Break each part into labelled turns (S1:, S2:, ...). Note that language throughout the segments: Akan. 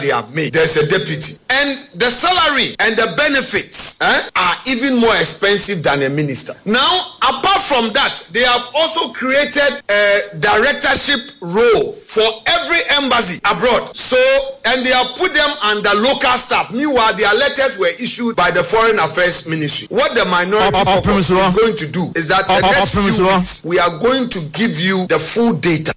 S1: they have made. There's a deputy. And the salary and the benefits are even more expensive than a minister. Now, apart from that, they have also created a directorship role for every embassy abroad. So, and they have put them under local staff. Meanwhile, their letters were issued by the Foreign Affairs Ministry. What the minority is going to do is that the next few weeks, we are going to give you the full data.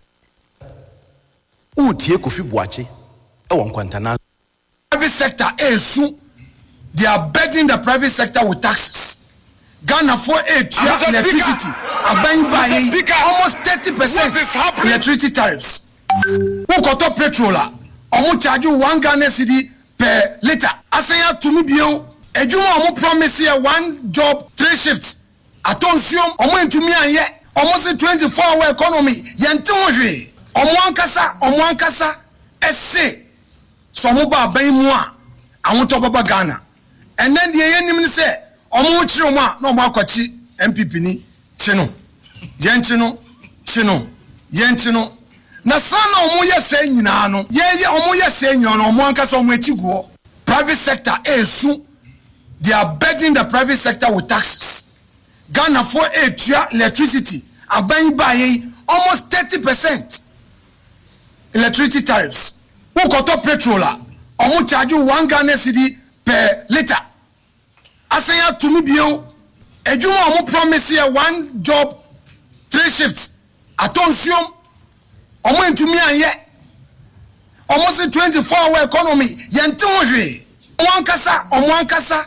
S2: Private sector they are begging the private sector with taxes. Ghana for electricity are buying by almost 30% electricity tariffs. Who got up petrol? Omo charge you 1 Ghana cedi per liter. Asaya to me bio. Ejuma omo promise here 1 job 3 shifts. Atonsium omo into me and ye almost 24-hour economy. Yentin omo ankasa esse. So mo ba ban mu a awon to baba Ghana. And then the yenim say omo chiro mu a na omo akwachi MPP ni chino. Yenchino. Na sana omo yese nyina no. Ye omo yese nyina no omo ankasa omo echiguo. Private sector they are begging the private sector with taxes. Ghana for electricity are buying by almost 30% electricity tariffs. Who got up petrol? Omo charge you 1 Ghana cedi per liter. Asaya to me bio. Ejuma omo promise here 1 job 3 shifts. Atonsium omo into me and ye almost 24-hour economy. Yentin omo ankasa